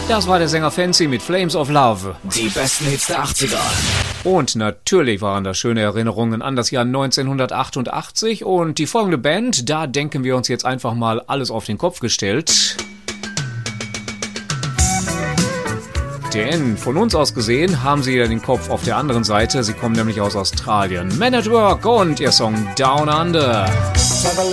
Das war der Sänger Fancy mit Flames of Love. Die besten Hits der 80er. Und natürlich waren das schöne Erinnerungen an das Jahr 1988 und die folgende Band, da denken wir uns jetzt einfach mal alles auf den Kopf gestellt. Denn von uns aus gesehen haben sie ja den Kopf auf der anderen Seite. Sie kommen nämlich aus Australien. Men at Work und ihr Song Down Under.